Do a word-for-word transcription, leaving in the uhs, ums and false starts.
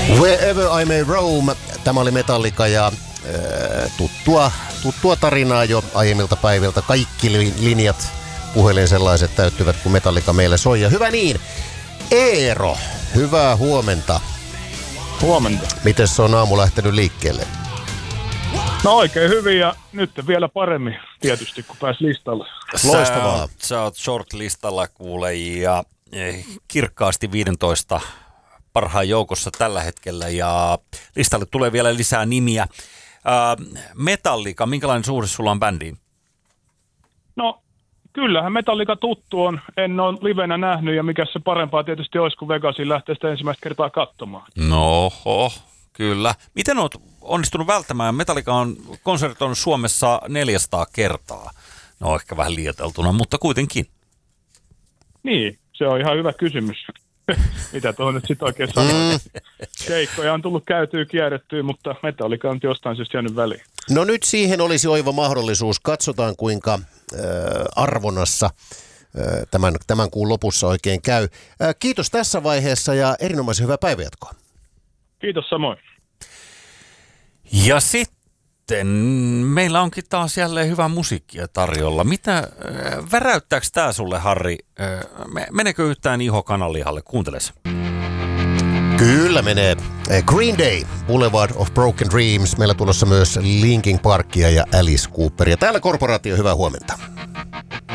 Wherever I May Roam. Tämä oli Metallica ja äh, tuttua, tuttua tarinaa jo aiemmilta päiviltä. Kaikki linjat, puhelin sellaiset täyttyvät, kun Metallica meille soi. Ja hyvä niin. Eero, hyvää huomenta. Huomenta. Miten se on aamu lähtenyt liikkeelle? No oikein hyvin ja nyt vielä paremmin tietysti, kun pääsi listalle. Loistavaa. Sä, sä oot short-listalla kuule ja kirkkaasti viisitoista parhaan joukossa tällä hetkellä ja listalle tulee vielä lisää nimiä. Äh, Metallica, minkälainen suhde sulla on bändiin? No kyllähän Metallica tuttu on. En ole livenä nähnyt ja mikä se parempaa tietysti olisi, kun Vegasiin lähtee sitä ensimmäistä kertaa katsomaan. Noho, kyllä. Miten oot onnistunut välttämään? Metallica on konsertoinut Suomessa neljäsataa kertaa. No ehkä vähän liioiteltuna, mutta kuitenkin. Niin, se on ihan hyvä kysymys. Mitä tuohon nyt sitten oikein sanoo? Mm. Keikkoja on tullut käytyä, kierrettyä, mutta Metallica on jostain syystä jäänyt väliin. No nyt siihen olisi oiva mahdollisuus. Katsotaan kuinka äh, arvonnassa äh, tämän, tämän kuun lopussa oikein käy. Äh, kiitos tässä vaiheessa ja erinomaisen hyvää päivänjatkoa. Kiitos samoin. Ja sitten meillä onkin taas jälleen hyvää musiikkia tarjolla. Mitä, äh, väräyttääkö tää sulle, Harri? Äh, menekö yhtään iho kananlihalle? Kuunteles. Kyllä menee. Green Day, Boulevard of Broken Dreams. Meillä tulossa myös Linkin Parkia ja Alice Cooperia. Täällä Korporaatio, hyvää huomenta.